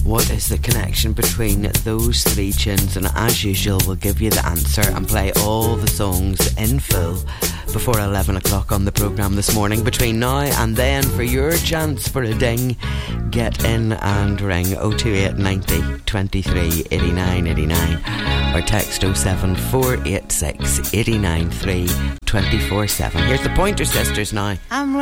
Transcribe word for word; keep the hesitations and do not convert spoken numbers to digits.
What is the connection between those three tunes? And as usual, we'll give you the answer and play all the songs in full before eleven o'clock on the programme this morning. Between now and then, for your chance for a ding, get in and ring oh two eight ninety, twenty-three, eighty-nine, eighty-nine or text oh seven four eight six, eight nine three, two four seven. Here's the Pointer Sisters now. I'm